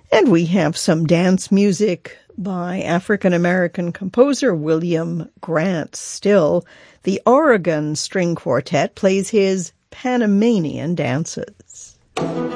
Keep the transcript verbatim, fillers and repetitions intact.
And we have some dance music by African-American composer William Grant Still. The Oregon String Quartet plays his Panamanian dances.